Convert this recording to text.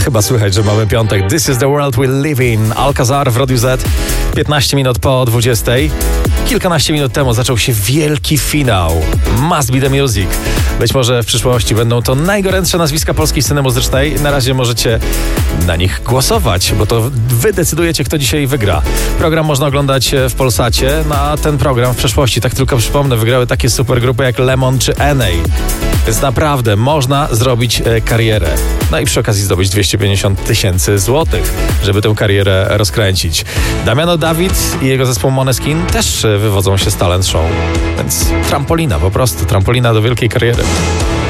chyba słychać, że mamy piątek. This is the world we live in. Alcazar w Radiu Z. 15 minut po 20. Kilkanaście minut temu zaczął się wielki finał. Must Be The Music. Być może w przyszłości będą to najgorętsze nazwiska polskiej sceny muzycznej. Na razie możecie na nich głosować, bo to wy decydujecie, kto dzisiaj wygra. Program można oglądać w Polsacie. Na ten program w przeszłości, tak tylko przypomnę, wygrały takie super grupy jak Lemon czy Eney. Więc naprawdę można zrobić karierę. No i przy okazji zdobyć 250 000 złotych, żeby tę karierę rozkręcić. Damiano David i jego zespół Måneskin też wywodzą się z talent show. Więc trampolina, po prostu trampolina do wielkiej kariery.